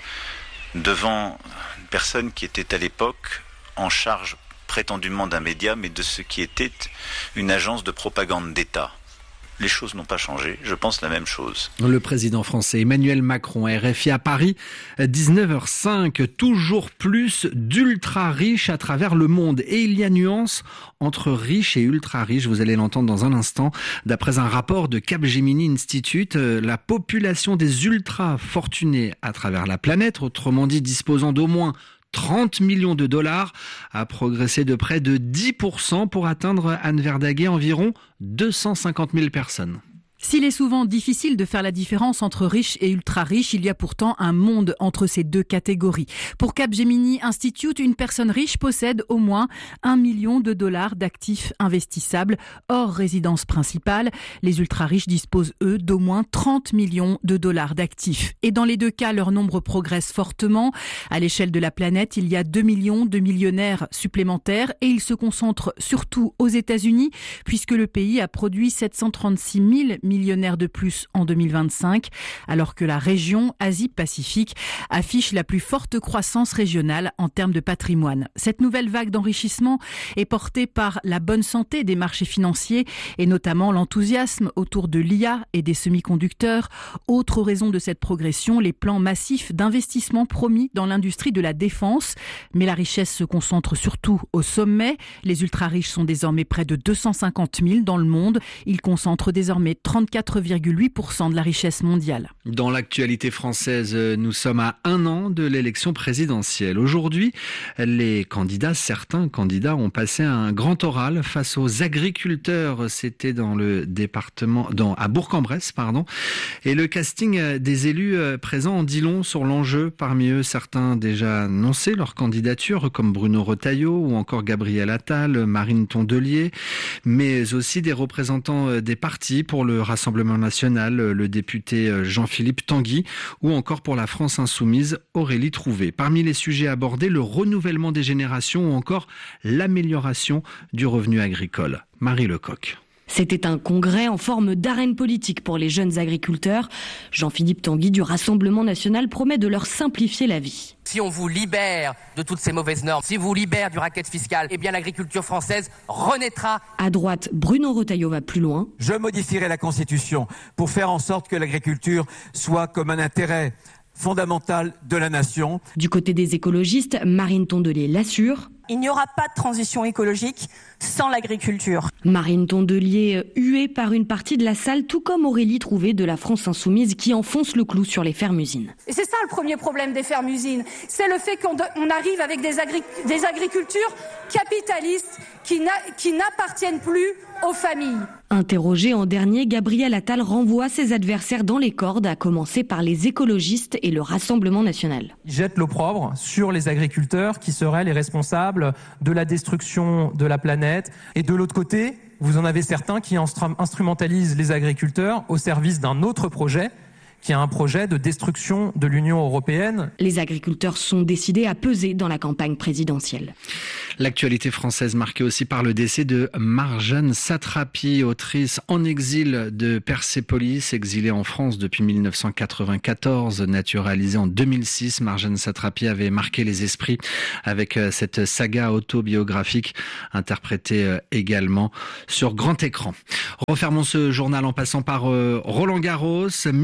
devant une personne qui était à l'époque en charge prétendument d'un média, mais de ce qui était une agence de propagande d'État. Les choses n'ont pas changé, je pense la même chose. Le président français Emmanuel Macron, R F I à Paris, dix-neuf heures cinq, toujours plus d'ultra riches à travers le monde. Et il y a nuance entre riches et ultra riches, vous allez l'entendre dans un instant. D'après un rapport de Capgemini Institute, la population des ultra fortunés à travers la planète, autrement dit disposant d'au moins trente millions de dollars, a progressé de près de dix pour cent pour atteindre, Anne Verdaguet, environ deux cent cinquante mille personnes. S'il est souvent difficile de faire la différence entre riches et ultra-riches, il y a pourtant un monde entre ces deux catégories. Pour Capgemini Institute, une personne riche possède au moins un million de dollars d'actifs investissables hors résidence principale. Les ultra-riches disposent, eux, d'au moins trente millions de dollars d'actifs. Et dans les deux cas, leur nombre progresse fortement. À l'échelle de la planète, il y a deux millions de millionnaires supplémentaires et ils se concentrent surtout aux États-Unis puisque le pays a produit sept cent trente-six mille millionnaires de plus en deux mille vingt-cinq, alors que la région Asie-Pacifique affiche la plus forte croissance régionale en termes de patrimoine. Cette nouvelle vague d'enrichissement est portée par la bonne santé des marchés financiers et notamment l'enthousiasme autour de l'I A et des semi-conducteurs. Autre raison de cette progression, les plans massifs d'investissement promis dans l'industrie de la défense. Mais la richesse se concentre surtout au sommet. Les ultra-riches sont désormais près de deux cent cinquante mille dans le monde. Ils concentrent désormais trente-quatre virgule huit pour cent de la richesse mondiale. Dans l'actualité française, nous sommes à un an de l'élection présidentielle. Aujourd'hui, les candidats, certains candidats ont passé un grand oral face aux agriculteurs. C'était dans le département, dans, à Bourg-en-Bresse, pardon. Et le casting des élus présents en dit long sur l'enjeu. Parmi eux, certains déjà annoncé leur candidature, comme Bruno Retailleau ou encore Gabriel Attal, Marine Tondelier, mais aussi des représentants des partis pour le Rassemblement national, le député Jean-Philippe Tanguy, ou encore pour la France insoumise, Aurélie Trouvé. Parmi les sujets abordés, le renouvellement des générations ou encore l'amélioration du revenu agricole. Marie Lecoq. C'était un congrès en forme d'arène politique pour les jeunes agriculteurs. Jean-Philippe Tanguy du Rassemblement national promet de leur simplifier la vie. Si on vous libère de toutes ces mauvaises normes, si vous libère du racket fiscal, eh bien l'agriculture française renaîtra. À droite, Bruno Retailleau va plus loin. Je modifierai la Constitution pour faire en sorte que l'agriculture soit comme un intérêt fondamental de la nation. Du côté des écologistes, Marine Tondelier l'assure. Il n'y aura pas de transition écologique sans l'agriculture. Marine Tondelier, huée par une partie de la salle, tout comme Aurélie Trouvé de la France insoumise qui enfonce le clou sur les fermes-usines. Et c'est ça le premier problème des fermes-usines, c'est le fait qu'on on arrive avec des, agri- des agricultures capitalistes qui, n'a- qui n'appartiennent plus aux familles. Interrogé en dernier, Gabriel Attal renvoie ses adversaires dans les cordes, à commencer par les écologistes et le Rassemblement national. Il jette l'opprobre sur les agriculteurs qui seraient les responsables de la destruction de la planète. Et de l'autre côté, vous en avez certains qui instrumentalisent les agriculteurs au service d'un autre projet, qui est un projet de destruction de l'Union européenne. Les agriculteurs sont décidés à peser dans la campagne présidentielle. L'actualité française marquée aussi par le décès de Marjane Satrapi, autrice en exil de Persépolis, exilée en France depuis mille neuf cent quatre-vingt-quatorze, naturalisée en deux mille six. Marjane Satrapi avait marqué les esprits avec cette saga autobiographique interprétée également sur grand écran. Refermons ce journal en passant par Roland Garros. Mira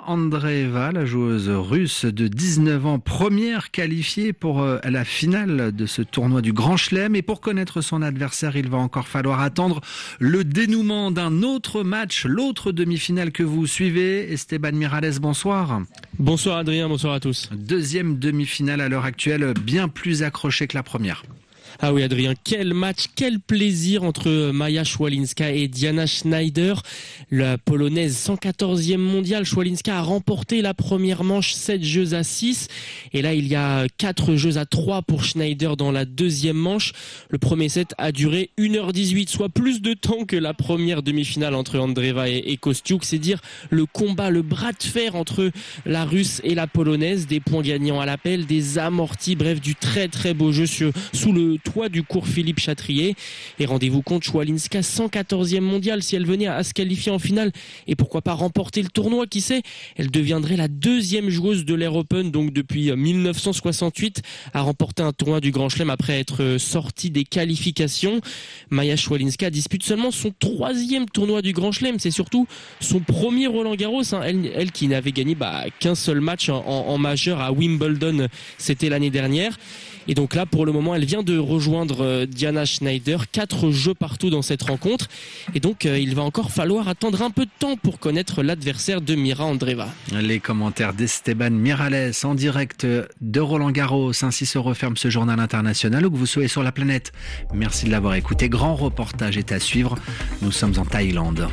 Andreeva, la joueuse russe de dix-neuf ans, première qualifiée pour la finale de ce tournoi du Grand Chelem. Et pour connaître son adversaire, il va encore falloir attendre le dénouement d'un autre match, l'autre demi-finale que vous suivez. Esteban Miralles, bonsoir. Bonsoir Adrien, bonsoir à tous. Deuxième demi-finale à l'heure actuelle, bien plus accrochée que la première. Ah oui Adrien, quel match, quel plaisir entre Maja Szolinska et Diana Schneider. La polonaise cent quatorzième mondiale, Szolinska a remporté la première manche sept jeux à six. Et là il y a quatre jeux à trois pour Schneider dans la deuxième manche. Le premier set a duré une heure dix-huit, soit plus de temps que la première demi-finale entre Andreeva et, et Kostiuk. C'est dire le combat, le bras de fer entre la russe et la polonaise. Des points gagnants à l'appel, des amortis, bref du très très beau jeu sur, sous le toit du cours Philippe Chatrier. Et rendez-vous compte, Szolinska cent quatorzième mondiale, si elle venait à se qualifier en finale et pourquoi pas remporter le tournoi, qui sait, elle deviendrait la deuxième joueuse de l'Air Open, donc depuis mille neuf cent soixante-huit, à remporter un tournoi du Grand Chelem après être sortie des qualifications. Maja Szolinska dispute seulement son troisième tournoi du Grand Chelem, c'est surtout son premier Roland Garros, hein. elle, elle qui n'avait gagné bah, qu'un seul match en, en, en majeur à Wimbledon, c'était l'année dernière. Et donc là, pour le moment, elle vient de rejoindre Diana Schneider. Quatre jeux partout dans cette rencontre. Et donc, euh, il va encore falloir attendre un peu de temps pour connaître l'adversaire de Mira Andreeva. Les commentaires d'Esteban Miralles en direct de Roland Garros. Ainsi se referme ce journal international où que vous soyez sur la planète. Merci de l'avoir écouté. Grand reportage est à suivre. Nous sommes en Thaïlande.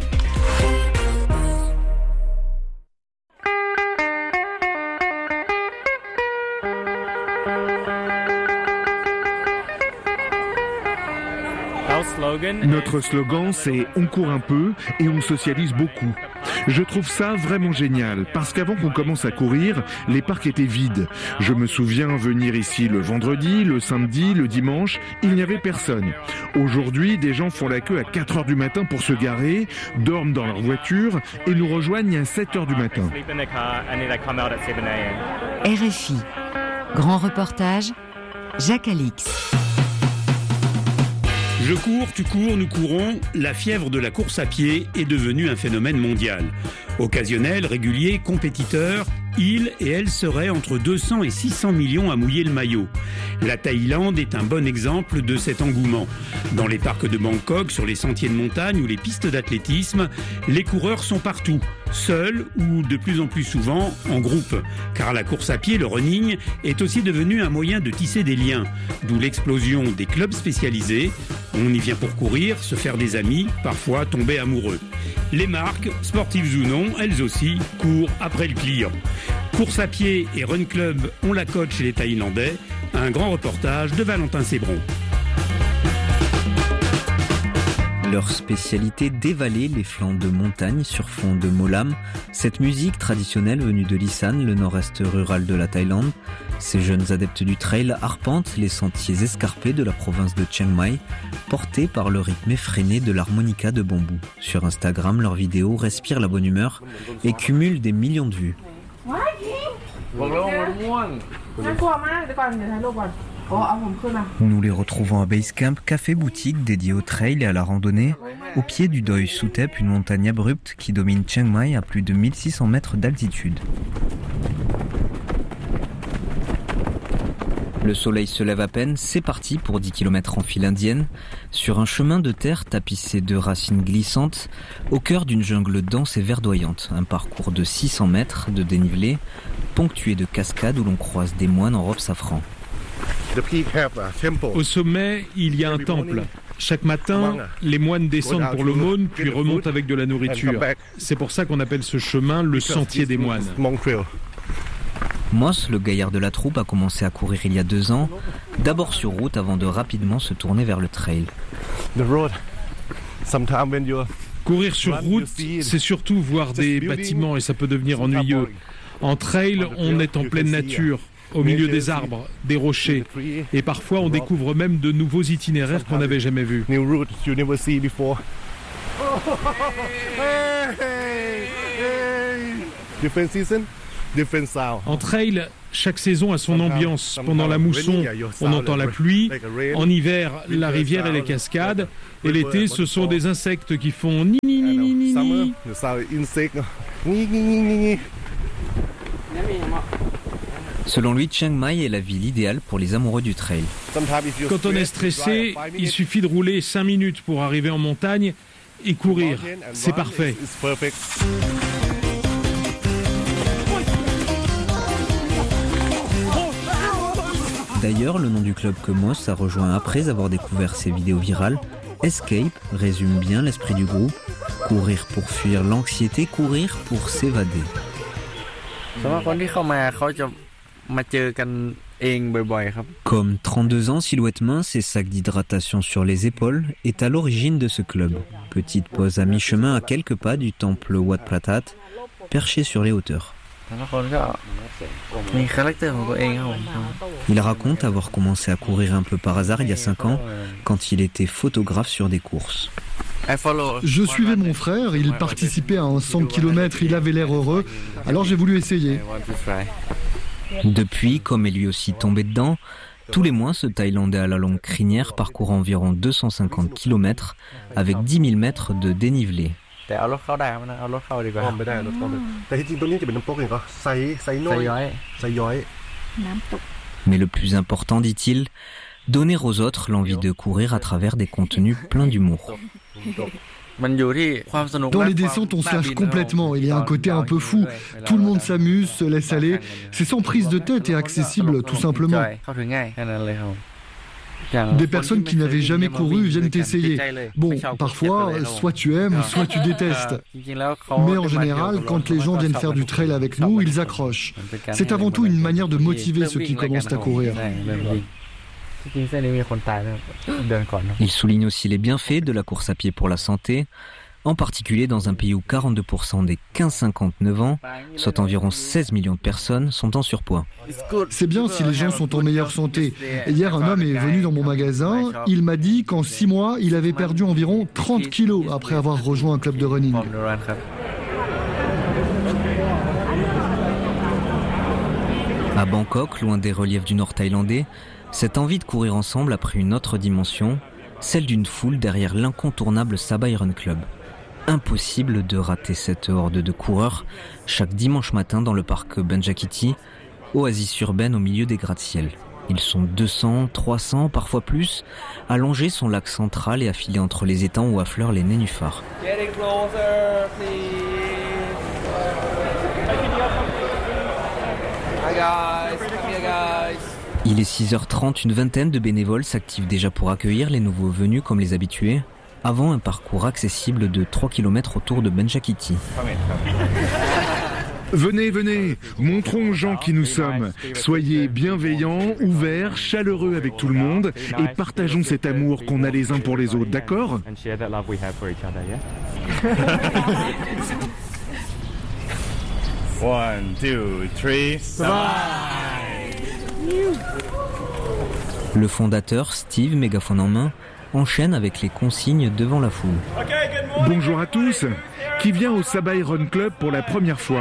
Notre slogan, c'est « On court un peu et on socialise beaucoup ». Je trouve ça vraiment génial, parce qu'avant qu'on commence à courir, les parcs étaient vides. Je me souviens venir ici le vendredi, le samedi, le dimanche, il n'y avait personne. Aujourd'hui, des gens font la queue à quatre heures du matin pour se garer, dorment dans leur voiture et nous rejoignent à sept heures du matin. R F I, grand reportage, Jacques Alix. Je cours, tu cours, nous courons, la fièvre de la course à pied est devenue un phénomène mondial. Occasionnel, régulier, compétiteur, il et elle seraient entre deux cents et six cents millions à mouiller le maillot. La Thaïlande est un bon exemple de cet engouement. Dans les parcs de Bangkok, sur les sentiers de montagne ou les pistes d'athlétisme, les coureurs sont partout, seuls ou de plus en plus souvent en groupe. Car la course à pied, le running, est aussi devenu un moyen de tisser des liens. D'où l'explosion des clubs spécialisés. On y vient pour courir, se faire des amis, parfois tomber amoureux. Les marques, sportives ou non, elles aussi, courent après le client. Course à pied et run club ont la cote chez les Thaïlandais. Un grand reportage de Valentin Sébron. Leur spécialité, dévaler les flancs de montagne sur fond de molam. Cette musique traditionnelle venue de l'Isan, le nord-est rural de la Thaïlande. Ces jeunes adeptes du trail arpentent les sentiers escarpés de la province de Chiang Mai, portés par le rythme effréné de l'harmonica de bambou. Sur Instagram, leurs vidéos respirent la bonne humeur et cumulent des millions de vues. Nous les retrouvons à Basecamp, café-boutique dédié au trail et à la randonnée, au pied du Doi Suthep, une montagne abrupte qui domine Chiang Mai à plus de mille six cents mètres d'altitude. Le soleil se lève à peine, c'est parti pour dix kilomètres en file indienne, sur un chemin de terre tapissé de racines glissantes, au cœur d'une jungle dense et verdoyante. Un parcours de six cents mètres de dénivelé, ponctué de cascades où l'on croise des moines en robe safran. Au sommet, il y a un temple. Chaque matin, les moines descendent pour l'aumône, puis remontent avec de la nourriture. C'est pour ça qu'on appelle ce chemin le sentier des moines. Moss, le gaillard de la troupe, a commencé à courir il y a deux ans, d'abord sur route avant de rapidement se tourner vers le trail. Courir sur route, c'est surtout voir des bâtiments et ça peut devenir ennuyeux. En trail, on est en pleine nature, au milieu des arbres, des rochers, et parfois on découvre même de nouveaux itinéraires qu'on n'avait jamais vus. En trail, chaque saison a son ambiance. Pendant la mousson, on entend la pluie. En hiver, la rivière et les cascades. Et l'été, ce sont des insectes qui font ni ni ni ni ni Mini. Selon lui, Chiang Mai est la ville idéale pour les amoureux du trail. Quand on est stressé, il suffit de rouler cinq minutes pour arriver en montagne et courir. C'est parfait. D'ailleurs, le nom du club que Moss a rejoint après avoir découvert ces vidéos virales, Escape, résume bien l'esprit du groupe. Courir pour fuir l'anxiété, courir pour s'évader. Comme trente-deux ans, silhouette mince et sac d'hydratation sur les épaules, est à l'origine de ce club. Petite pause à mi-chemin à quelques pas du temple Wat Pratat, perché sur les hauteurs. Il raconte avoir commencé à courir un peu par hasard il y a cinq ans, quand il était photographe sur des courses. Je suivais mon frère, il participait à un cent kilomètres, il avait l'air heureux, alors j'ai voulu essayer. Depuis, comme est lui aussi tombé dedans, tous les mois, ce Thaïlandais à la longue crinière parcourt environ deux cent cinquante kilomètres avec dix mille mètres de dénivelé. Mais le plus important, dit-il, donner aux autres l'envie de courir à travers des contenus pleins d'humour. Dans les descentes, on se lâche complètement. Il y a un côté un peu fou. Tout le monde s'amuse, se laisse aller. C'est sans prise de tête et accessible, tout simplement. Des personnes qui n'avaient jamais couru viennent essayer. Bon, parfois, soit tu aimes, soit tu détestes. Mais en général, quand les gens viennent faire du trail avec nous, ils accrochent. C'est avant tout une manière de motiver ceux qui commencent à courir. Il souligne aussi les bienfaits de la course à pied pour la santé, en particulier dans un pays où quarante-deux pour cent des quinze cinquante-neuf ans, soit environ seize millions de personnes, sont en surpoids. C'est bien si les gens sont en meilleure santé. Hier, un homme est venu dans mon magasin, il m'a dit qu'en six mois, il avait perdu environ trente kilos après avoir rejoint un club de running. À Bangkok, loin des reliefs du nord thaïlandais, cette envie de courir ensemble a pris une autre dimension, celle d'une foule derrière l'incontournable Sabai Run Club. Impossible de rater cette horde de coureurs chaque dimanche matin dans le parc Banjakiti, oasis urbaine au milieu des gratte-ciel. Ils sont deux cents, trois cents, parfois plus, allongés son lac central et affilés entre les étangs où affleurent les nénuphars. Il est six heures trente, une vingtaine de bénévoles s'activent déjà pour accueillir les nouveaux venus comme les habitués, avant un parcours accessible de trois kilomètres autour de Banjakiti. Venez, venez, montrons aux gens qui nous sommes. Soyez bienveillants, ouverts, chaleureux avec tout le monde et partageons cet amour qu'on a les uns pour les autres, d'accord ? One, two, three, Le fondateur, Steve, mégaphone en main, enchaîne avec les consignes devant la foule. Bonjour à tous. Qui vient au Sabai Run Club pour la première fois ?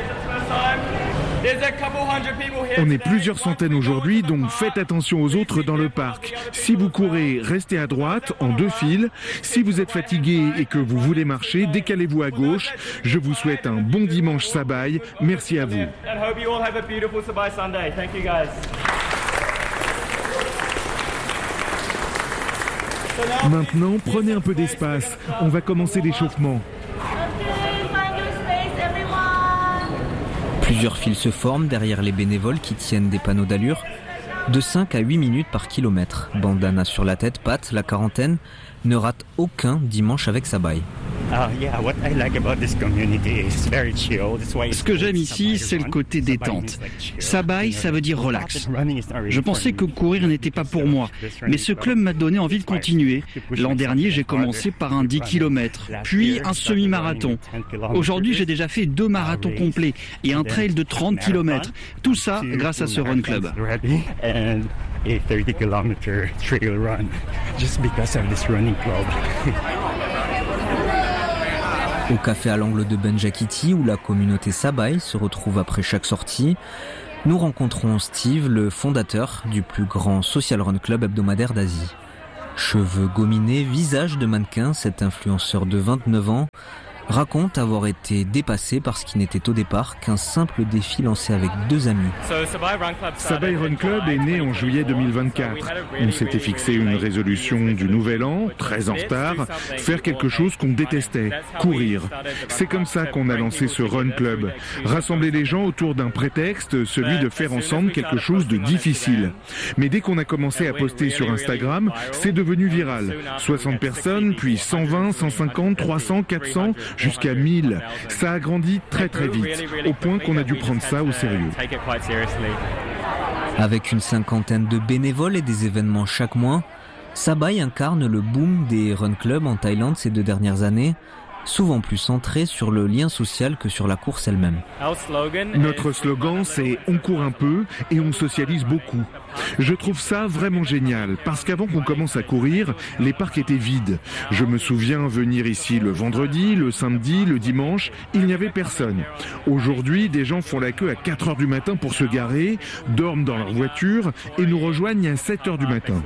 On est plusieurs centaines aujourd'hui, donc faites attention aux autres dans le parc. Si vous courez, restez à droite, en deux files. Si vous êtes fatigué et que vous voulez marcher, décalez-vous à gauche. Je vous souhaite un bon dimanche Sabai. Merci à vous. Maintenant, prenez un peu d'espace. On va commencer l'échauffement. Plusieurs files se forment derrière les bénévoles qui tiennent des panneaux d'allure. De cinq à huit minutes par kilomètre. Bandana sur la tête, Pat, la quarantaine, ne rate aucun dimanche avec Sabai. Ce que j'aime ici, c'est le côté détente. Sabai, ça veut dire relax. Je pensais que courir n'était pas pour moi, mais ce club m'a donné envie de continuer. L'an dernier, j'ai commencé par un dix kilomètres, puis un semi-marathon. Aujourd'hui, j'ai déjà fait deux marathons complets et un trail de trente kilomètres. Tout ça grâce à ce Run Club. A thirty kilometer trail run just because of this running club. Au café à l'angle de Banjakiti, où la communauté Sabai se retrouve après chaque sortie, nous rencontrons Steve, le fondateur du plus grand social run club hebdomadaire d'Asie. Cheveux gominés, visage de mannequin, cet influenceur de vingt-neuf ans raconte avoir été dépassé par ce qui n'était au départ qu'un simple défi lancé avec deux amis. Sabai Run Club est né en juillet deux mille vingt-quatre. On s'était fixé une résolution du nouvel an, très en retard, faire quelque chose qu'on détestait, courir. C'est comme ça qu'on a lancé ce Run Club. Rassembler les gens autour d'un prétexte, celui de faire ensemble quelque chose de difficile. Mais dès qu'on a commencé à poster sur Instagram, c'est devenu viral. soixante personnes, puis cent vingt, cent cinquante, trois cents, quatre cents, jusqu'à mille. Ça a grandi très très vite, au point qu'on a dû prendre ça au sérieux. Avec une cinquantaine de bénévoles et des événements chaque mois, Sabai incarne le boom des run clubs en Thaïlande ces deux dernières années, souvent plus centré sur le lien social que sur la course elle-même. Notre slogan, c'est « On court un peu et on socialise beaucoup ». Je trouve ça vraiment génial, parce qu'avant qu'on commence à courir, les parcs étaient vides. Je me souviens venir ici le vendredi, le samedi, le dimanche, il n'y avait personne. Aujourd'hui, des gens font la queue à quatre heures du matin pour se garer, dorment dans leur voiture et nous rejoignent à sept heures du matin.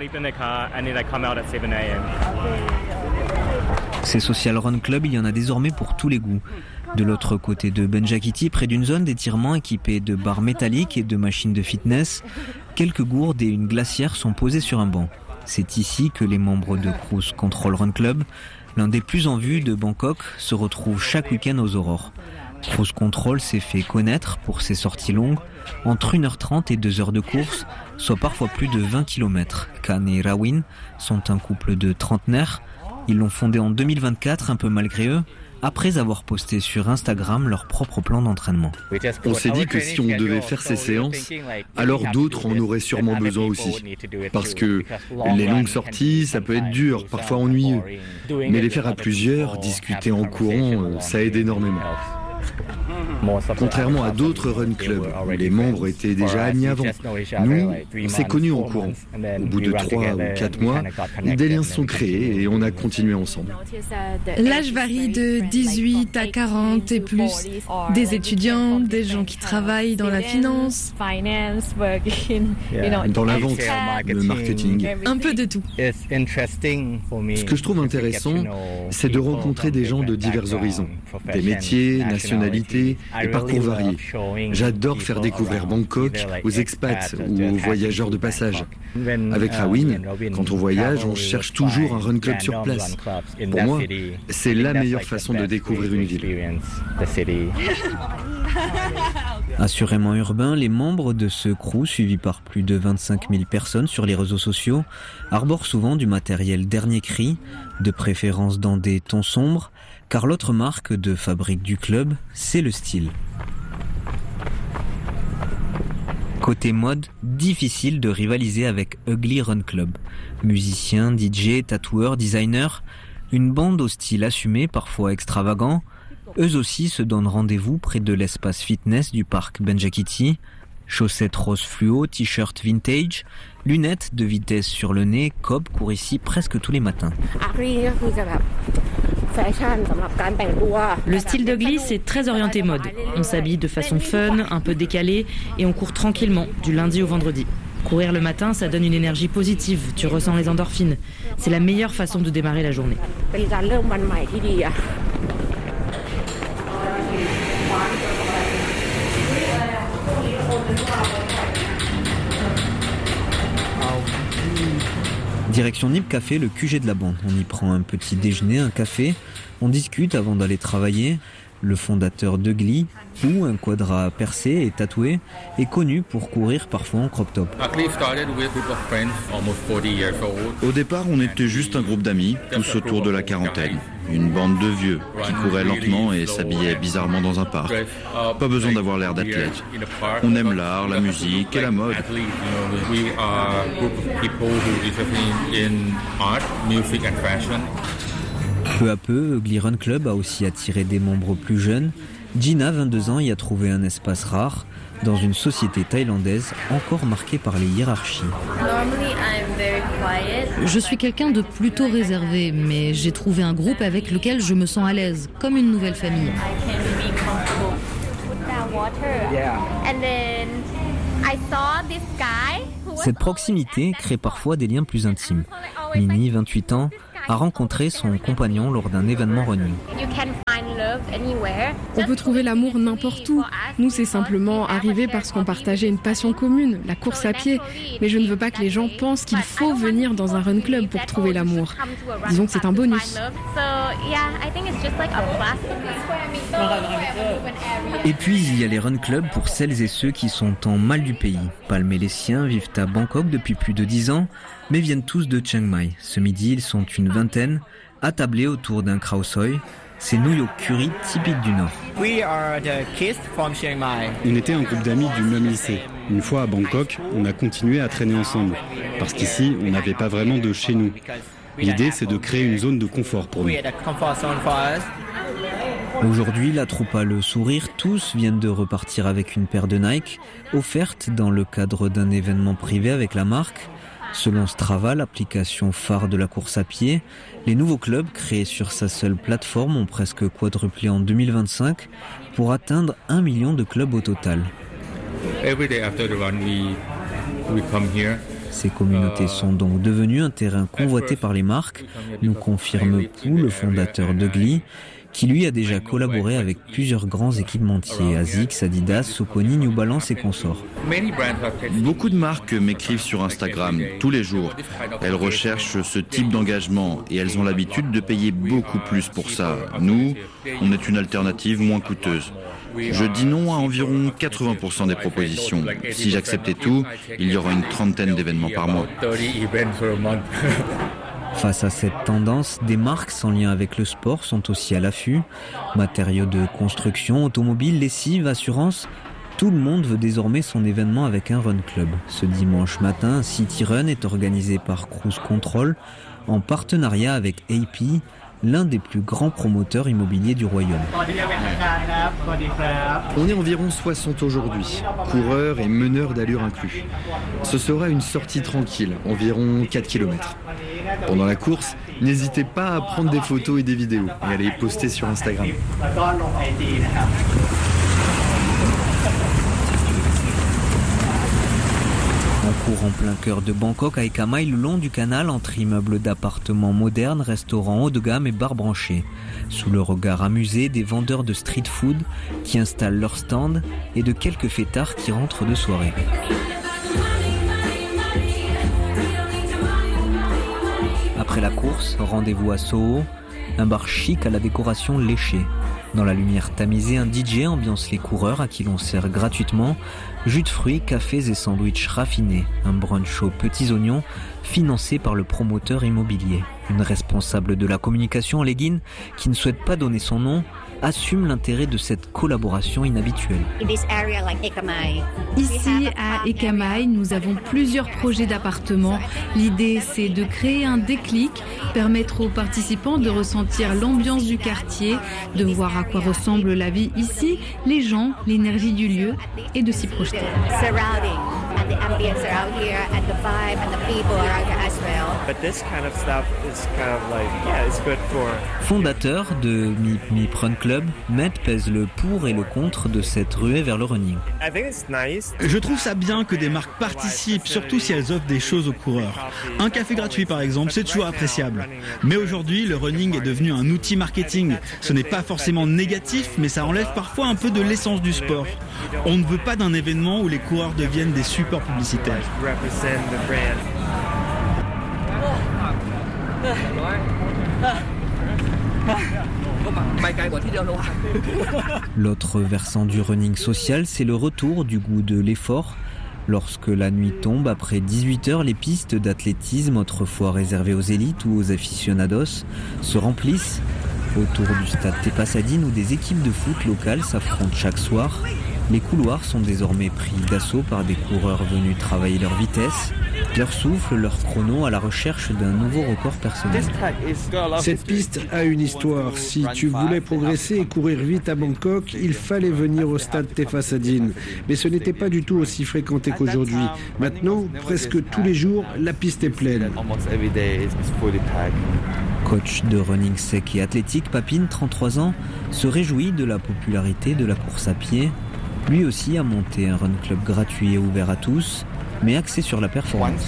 Ces social run clubs, il y en a désormais pour tous les goûts. De l'autre côté de Benjaquiti, près d'une zone d'étirement équipée de barres métalliques et de machines de fitness, quelques gourdes et une glacière sont posées sur un banc. C'est ici que les membres de Cruise Control Run Club, l'un des plus en vue de Bangkok, se retrouvent chaque week-end aux aurores. Cruise Control s'est fait connaître pour ses sorties longues, entre une heure trente et deux heures de course, soit parfois plus de vingt kilomètres. Khan et Rawin sont un couple de trentenaires. Ils l'ont fondé en deux mille vingt-quatre, un peu malgré eux, après avoir posté sur Instagram leur propre plan d'entraînement. On s'est dit que si on devait faire ces séances, alors d'autres en auraient sûrement besoin aussi. Parce que les longues sorties, ça peut être dur, parfois ennuyeux. Mais les faire à plusieurs, discuter en courant, ça aide énormément. Contrairement à d'autres run clubs, où les membres étaient déjà amis avant, nous, on s'est connus en courant. Au bout de trois ou quatre mois, des liens se sont créés et on a continué ensemble. L'âge varie de dix-huit à quarante et plus. Des étudiants, des gens qui travaillent dans la finance, dans la vente, le marketing. Un peu de tout. Ce que je trouve intéressant, c'est de rencontrer des gens de divers horizons, des métiers, nationalités et parcours variés. J'adore faire découvrir Bangkok aux expats ou aux voyageurs de passage. Avec Rawin, quand on voyage, on cherche toujours un run club sur place. Pour moi, c'est la meilleure façon de découvrir une ville. Assurément urbain, les membres de ce crew, suivis par plus de vingt-cinq mille personnes sur les réseaux sociaux, arborent souvent du matériel dernier cri, de préférence dans des tons sombres, car l'autre marque de fabrique du club, c'est le style. Côté mode, difficile de rivaliser avec Ugly Run Club. Musiciens, D J, tatoueurs, designers, une bande au style assumé, parfois extravagant. Eux aussi se donnent rendez-vous près de l'espace fitness du parc Benjaquiti. Chaussettes rose fluo, t-shirt vintage, lunettes de vitesse sur le nez, Cobb court ici presque tous les matins. Le style de glisse est très orienté mode. On s'habille de façon fun, un peu décalée, et on court tranquillement, du lundi au vendredi. Courir le matin, ça donne une énergie positive, tu ressens les endorphines. C'est la meilleure façon de démarrer la journée. Direction Nip Café, le Q G de la bande. On y prend un petit déjeuner, un café, on discute avant d'aller travailler. Le fondateur de Glee, ou un quadra percé et tatoué, est connu pour courir parfois en crop top. Au départ, on était juste un groupe d'amis, tous autour de la quarantaine. Une bande de vieux qui couraient lentement et s'habillaient bizarrement dans un parc. Pas besoin d'avoir l'air d'athlète. On aime l'art, la musique et la mode. Peu à peu, Ugly Run Club a aussi attiré des membres plus jeunes. Gina, vingt-deux ans, y a trouvé un espace rare dans une société thaïlandaise encore marquée par les hiérarchies. Je suis quelqu'un de plutôt réservé, mais j'ai trouvé un groupe avec lequel je me sens à l'aise, comme une nouvelle famille. Cette proximité crée parfois des liens plus intimes. Mini, vingt-huit ans, a rencontré son compagnon lors d'un événement running. On peut trouver l'amour n'importe où. Nous, c'est simplement arrivé parce qu'on partageait une passion commune, la course à pied. Mais je ne veux pas que les gens pensent qu'il faut venir dans un run club pour trouver l'amour. Disons que c'est un bonus. Et puis il y a les run clubs pour celles et ceux qui sont en mal du pays. Palm et les siens vivent à Bangkok depuis plus de dix ans, mais viennent tous de Chiang Mai. Ce midi, ils sont une vingtaine, attablés autour d'un khao soi. C'est Nuyok Curry typique du Nord. On était un groupe d'amis du même lycée. Une fois à Bangkok, on a continué à traîner ensemble. Parce qu'ici, on n'avait pas vraiment de chez nous. L'idée, c'est de créer une zone de confort pour nous. Aujourd'hui, la troupe a le sourire. Tous viennent de repartir avec une paire de Nike, offerte dans le cadre d'un événement privé avec la marque. Selon Strava, l'application phare de la course à pied, les nouveaux clubs créés sur sa seule plateforme ont presque quadruplé en deux mille vingt-cinq pour atteindre un million de clubs au total. Ces communautés sont donc devenues un terrain convoité par les marques, nous confirme Pou, le fondateur de Glee, qui lui a déjà collaboré avec plusieurs grands équipementiers, Asics, Adidas, Saucony, New Balance et consorts. Beaucoup de marques m'écrivent sur Instagram tous les jours. Elles recherchent ce type d'engagement et elles ont l'habitude de payer beaucoup plus pour ça. Nous, on est une alternative moins coûteuse. Je dis non à environ quatre-vingts pour cent des propositions. Si j'acceptais tout, il y aura une trentaine d'événements par mois. Face à cette tendance, des marques sans lien avec le sport sont aussi à l'affût. Matériaux de construction, automobiles, lessive, assurance. Tout le monde veut désormais son événement avec un run club. Ce dimanche matin, City Run est organisé par Cruise Control en partenariat avec A P, l'un des plus grands promoteurs immobiliers du royaume. On est environ soixante aujourd'hui, coureurs et meneurs d'allure inclus. Ce sera une sortie tranquille, environ quatre kilomètres. Pendant la course, n'hésitez pas à prendre des photos et des vidéos et à les poster sur Instagram. On court en plein cœur de Bangkok à Eka Mai, le long du canal, entre immeubles d'appartements modernes, restaurants haut de gamme et bars branchés. Sous le regard amusé des vendeurs de street food qui installent leurs stands et de quelques fêtards qui rentrent de soirée. Après la course, rendez-vous à Soho, un bar chic à la décoration léchée. Dans la lumière tamisée, un D J ambiance les coureurs à qui l'on sert gratuitement jus de fruits, cafés et sandwichs raffinés. Un brunch aux petits oignons financé par le promoteur immobilier. Une responsable de la communication en leggings, qui ne souhaite pas donner son nom, assume l'intérêt de cette collaboration inhabituelle. Ici, à Eka Mai, nous avons plusieurs projets d'appartements. L'idée, c'est de créer un déclic, permettre aux participants de ressentir l'ambiance du quartier, de voir à quoi ressemble la vie ici, les gens, l'énergie du lieu, et de s'y projeter. Fondateur de Mip Mip Run Club, Matt pèse le pour et le contre de cette ruée vers le running. Je trouve ça bien que des marques participent, surtout si elles offrent des choses aux coureurs. Un café gratuit par exemple, c'est toujours appréciable. Mais aujourd'hui, le running est devenu un outil marketing. Ce n'est pas forcément négatif, mais ça enlève parfois un peu de l'essence du sport. On ne veut pas d'un événement où les coureurs deviennent des supports publicitaires. L'autre versant du running social, c'est le retour du goût de l'effort. Lorsque la nuit tombe, après dix-huit heures, les pistes d'athlétisme, autrefois réservées aux élites ou aux aficionados, se remplissent. Autour du stade Tepasadine où des équipes de foot locales s'affrontent chaque soir, les couloirs sont désormais pris d'assaut par des coureurs venus travailler leur vitesse, leur souffle, leur chrono à la recherche d'un nouveau record personnel. Cette piste a une histoire. Si tu voulais progresser et courir vite à Bangkok, il fallait venir au stade Tepasadine. Mais ce n'était pas du tout aussi fréquenté qu'aujourd'hui. Maintenant, presque tous les jours, la piste est pleine. Coach de running sec et athlétique, Papine, trente-trois ans, se réjouit de la popularité de la course à pied. Lui aussi a monté un run club gratuit et ouvert à tous. mais axé sur la performance.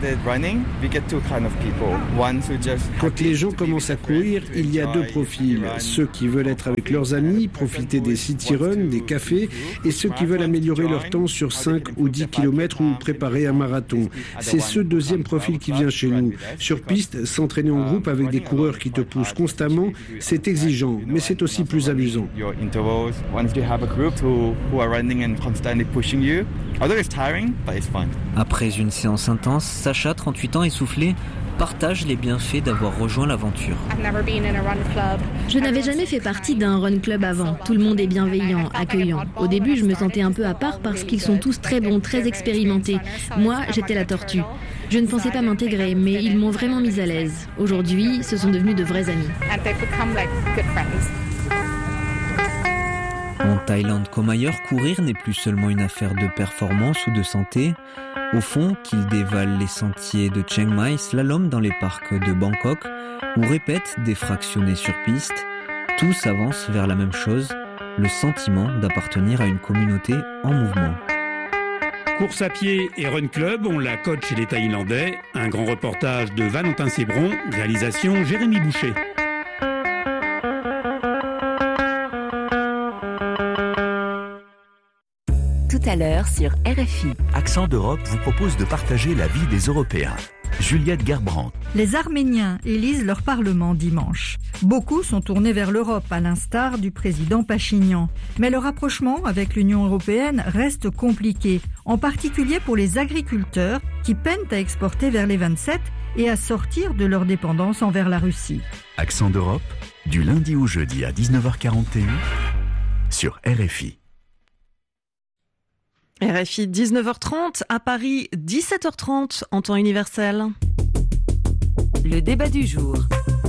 Quand les gens commencent à courir, il y a deux profils. Ceux qui veulent être avec leurs amis, profiter des city runs, des cafés, et ceux qui veulent améliorer leur temps sur cinq ou dix kilomètres ou préparer un marathon. C'est ce deuxième profil qui vient chez nous. Sur piste, s'entraîner en groupe avec des coureurs qui te poussent constamment, c'est exigeant, mais c'est aussi plus amusant. Après une séance intense, Sacha, trente-huit ans, essoufflé, partage les bienfaits d'avoir rejoint l'aventure. Je n'avais jamais fait partie d'un run club avant. Tout le monde est bienveillant, accueillant. Au début, je me sentais un peu à part parce qu'ils sont tous très bons, très expérimentés. Moi, j'étais la tortue. Je ne pensais pas m'intégrer, mais ils m'ont vraiment mise à l'aise. Aujourd'hui, ce sont devenus de vrais amis. En Thaïlande comme ailleurs, courir n'est plus seulement une affaire de performance ou de santé. Au fond, qu'il dévale les sentiers de Chiang Mai, slalom dans les parcs de Bangkok ou répète des fractionnés sur piste, tous avancent vers la même chose, le sentiment d'appartenir à une communauté en mouvement. Course à pied et run club, on la cote chez les Thaïlandais. Un grand reportage de Valentin Sébron, réalisation Jérémy Boucher. Tout à l'heure sur R F I. Accent d'Europe vous propose de partager la vie des Européens. Juliette Gerbrandt. Les Arméniens élisent leur parlement dimanche. Beaucoup sont tournés vers l'Europe, à l'instar du président Pachinian. Mais le rapprochement avec l'Union européenne reste compliqué, en particulier pour les agriculteurs qui peinent à exporter vers les vingt-sept et à sortir de leur dépendance envers la Russie. Accent d'Europe, du lundi au jeudi à dix-neuf heures quarante et un sur R F I. R F I, dix-neuf heures trente, à Paris, dix-sept heures trente en temps universel. Le débat du jour.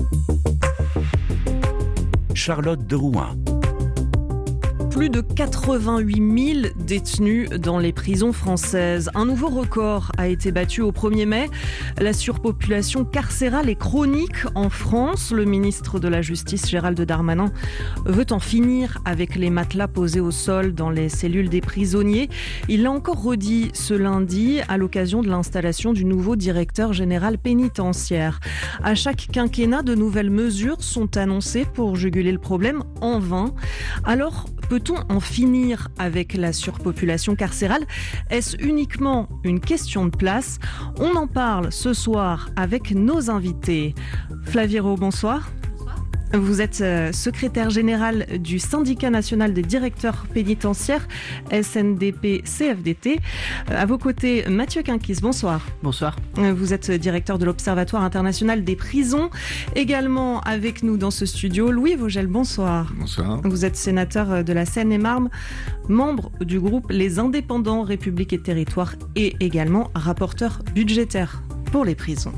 Charlotte de Rouen. Plus de quatre-vingt-huit mille détenus dans les prisons françaises. Un nouveau record a été battu au premier mai. La surpopulation carcérale est chronique en France. Le ministre de la Justice, Gérald Darmanin, veut en finir avec les matelas posés au sol dans les cellules des prisonniers. Il l'a encore redit ce lundi à l'occasion de l'installation du nouveau directeur général pénitentiaire. À chaque quinquennat, de nouvelles mesures sont annoncées pour juguler le problème, en vain. Alors, peut-on en finir avec la surpopulation carcérale ? Est-ce uniquement une question de place ? On en parle ce soir avec nos invités. Flavie Rowe, bonsoir. Vous êtes secrétaire général du syndicat national des directeurs pénitentiaires, S N D P C F D T. À vos côtés, Mathieu Quinquis, bonsoir. Bonsoir. Vous êtes directeur de l'Observatoire international des prisons. Également avec nous dans ce studio, Louis Vogel, bonsoir. Bonsoir. Vous êtes sénateur de la Seine-et-Marne, membre du groupe Les Indépendants, République et Territoire et également rapporteur budgétaire pour les prisons.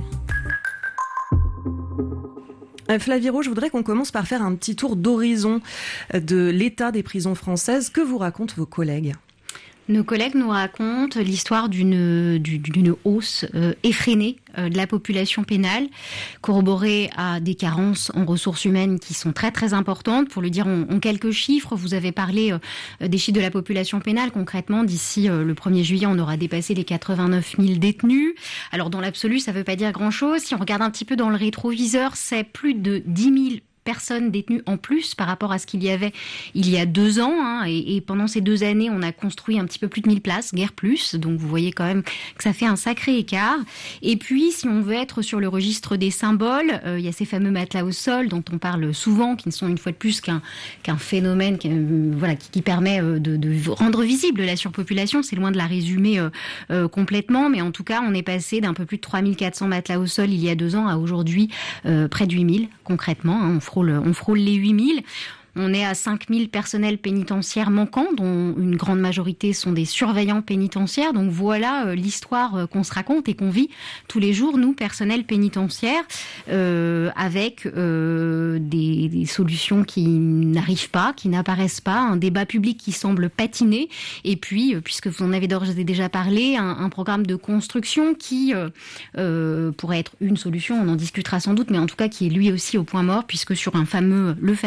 Flavie Rowe, je voudrais qu'on commence par faire un petit tour d'horizon de l'état des prisons françaises. Que vous racontent vos collègues ? Nos collègues nous racontent l'histoire d'une, d'une hausse euh, effrénée euh, de la population pénale, corroborée à des carences en ressources humaines qui sont très très importantes. Pour le dire en, en quelques chiffres, vous avez parlé euh, des chiffres de la population pénale. Concrètement, d'ici euh, le premier juillet, on aura dépassé les quatre-vingt-neuf mille détenus. Alors dans l'absolu, ça ne veut pas dire grand-chose. Si on regarde un petit peu dans le rétroviseur, c'est plus de dix mille personnes détenues en plus par rapport à ce qu'il y avait il y a deux ans. Hein, et, et pendant ces deux années, on a construit un petit peu plus de mille places, guère plus. Donc vous voyez quand même que ça fait un sacré écart. Et puis, si on veut être sur le registre des symboles, euh, il y a ces fameux matelas au sol dont on parle souvent, qui ne sont une fois de plus qu'un, qu'un phénomène qui, euh, voilà, qui, qui permet euh, de, de rendre visible la surpopulation. C'est loin de la résumer euh, euh, complètement, mais en tout cas, on est passé d'un peu plus de trois mille quatre cents matelas au sol il y a deux ans à aujourd'hui euh, près de huit mille concrètement. Hein, on frôle On frôle les huit mille. On est à cinq mille personnels pénitentiaires manquants, dont une grande majorité sont des surveillants pénitentiaires. Donc voilà euh, l'histoire euh, qu'on se raconte et qu'on vit tous les jours, nous, personnels pénitentiaires, euh, avec euh, des, des solutions qui n'arrivent pas, qui n'apparaissent pas, un débat public qui semble patiner, et puis, euh, puisque vous en avez d'ores et déjà parlé, un, un programme de construction qui euh, euh, pourrait être une solution, on en discutera sans doute, mais en tout cas qui est lui aussi au point mort, puisque sur un fameux, le fameux